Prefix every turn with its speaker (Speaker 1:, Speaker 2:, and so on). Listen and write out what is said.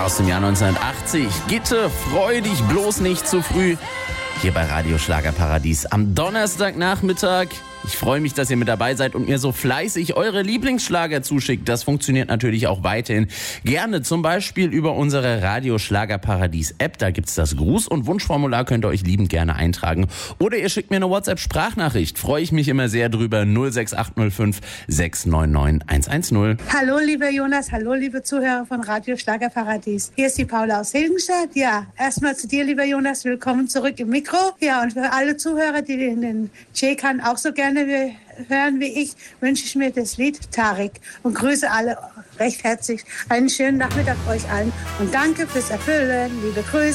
Speaker 1: aus dem Jahr 1980. Gitte, freu dich bloß nicht zu früh. Hier bei Radio Schlagerparadies am Donnerstagnachmittag. Ich freue mich, dass ihr mit dabei seid und mir so fleißig eure Lieblingsschlager zuschickt. Das funktioniert natürlich auch weiterhin. Gerne zum Beispiel über unsere Radio Schlagerparadies-App. Da gibt's das Gruß- und Wunschformular, könnt ihr euch liebend gerne eintragen. Oder ihr schickt mir eine WhatsApp-Sprachnachricht. Freue ich mich immer sehr drüber. 06805 699 110.
Speaker 2: Hallo, lieber Jonas. Hallo, liebe Zuhörer von Radio Schlagerparadies. Hier ist die Paula aus Hilgenstadt. Ja, erstmal zu dir, lieber Jonas. Willkommen zurück im Mikro. Ja, und für alle Zuhörer, die den J-Kan auch so gerne hören wie ich, wünsche ich mir das Lied Tarik und grüße alle recht herzlich. Einen schönen Nachmittag euch allen und danke fürs Erfüllen. Liebe Grüße.